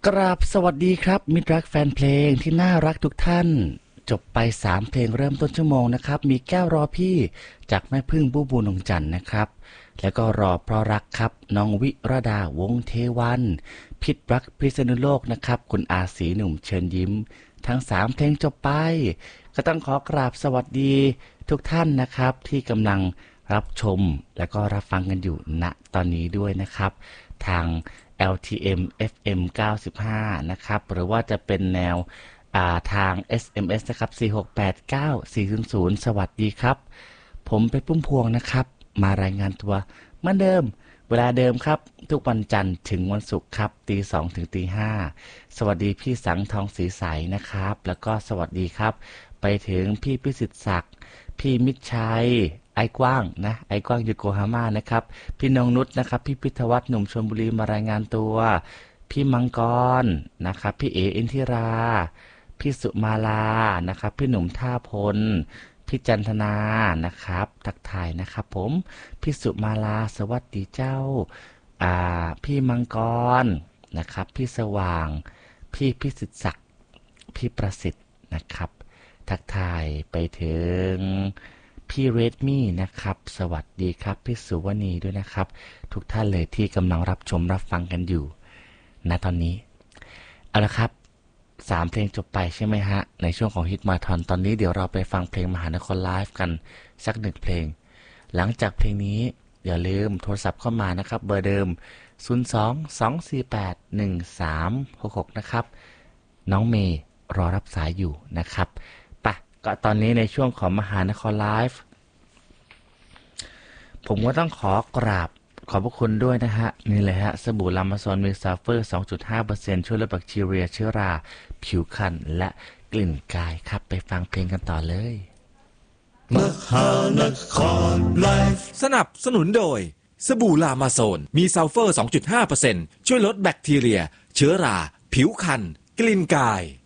กราบสวัสดีครับมิตรรักแฟนเพลงที่น่ารักทุกท่านจบไป3เพลงเริ่มต้นชั่วโมงนะครับมีแก้วรอพี่จากแม่พึ่งบูบูนงจันทร์นะครับแล้วก็รอเพราะรักครับน้องวิรดาวงเทวันพิษรักพิษณุโลกนะครับคุณอาศรีหนุ่มเชิญยิ้มทั้ง3เพลงจบไปก็ต้องขอกราบสวัสดีทุกท่านนะครับที่กำลังรับชมและก็รับฟังกันอยู่ณตอนนี้ด้วยนะครับทาง LTM FM 95นะครับหรือว่าจะเป็นแนวทาง SMS นะครับ4689400สวัสดีครับผมเป็นปุ้มพวงนะครับมารายงานตัวเหมือนเดิมเวลาเดิมครับทุกวันจันทร์ถึงวันศุกร์ครับตี 2 ถึงตี 5สวัสดีพี่สังทองศรีใสนะครับแล้วก็สวัสดีครับไปถึงพี่พิสิทธิ์ศักดิ์พี่มิตรชัยไอ้กว้างนะไอ้กว้างอยู่โกฮาม่านะครับพี่นงนุชนะครับพี่พิทวัฒน์หนุ่มชลบุรีมารายงานตัวพี่มังกรนะครับพี่เออินทิราพี่สุมาลานะครับพี่หนุ่มท่าพลพี่จันทนานะครับทักทายนะครับผมพี่สุมาลาสวัสดีเจ้าพี่มังกรนะครับพี่สว่างพี่พิสิทธิ์ศักดิ์พี่ประสิทธิ์นะครับทักทายไปถึงพี่เรดมี่นะครับสวัสดีครับพี่สุวณีด้วยนะครับทุกท่านเลยที่กำลังรับชมรับฟังกันอยู่ณตอนนี้เอาละครับ3เพลงจบไปใช่ไหมฮะในช่วงของฮิตมาทอนตอนนี้เดี๋ยวเราไปฟังเพลงมหานครไลฟ์กันสัก1เพลงหลังจากเพลงนี้อย่าลืมโทรศัพท์เข้ามานะครับเบอร์เดิม02-248-1366นะครับน้องเมย์รอรับสายอยู่นะครับก็ตอนนี้ในช่วงของมหานครไลฟ์ผมก็ต้องขอกราบขอบพระคุณด้วยนะฮะนี่เลยฮะสบู่ลามาซอนมีซัลเฟอร์ 2.5% ช่วยลดแบคทีเรียเชื้อราผิวคันและกลิ่นกายครับไปฟังเพลงกันต่อเลยมหานครไลฟ์สนับสนุนโดยสบู่ลามาโซนมีซัลเฟอร์ 2.5% ช่วยลดแบคทีเรียเชื้อราผิวคันกลิ่นกาย